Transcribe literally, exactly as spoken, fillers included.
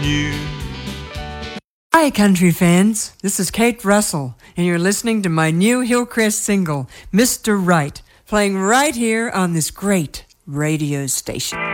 you. Hi, country fans. This is Kate Russell, and you're listening to my new Hillcrest single, Mister Right, playing right here on this great radio station.